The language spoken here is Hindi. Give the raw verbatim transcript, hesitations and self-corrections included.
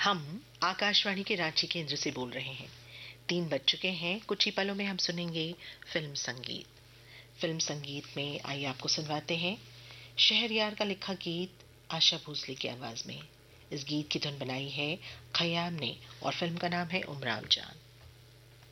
हम आकाशवाणी के रांची केंद्र से बोल रहे हैं। तीन बज चुके हैं। कुछ ही पलों में हम सुनेंगे फिल्म संगीत। फिल्म संगीत में आइए आपको सुनवाते हैं शहरयार का लिखा गीत आशा भोसले की आवाज में। इस गीत की धुन बनाई है खयाम ने और फिल्म का नाम है उमराव जान।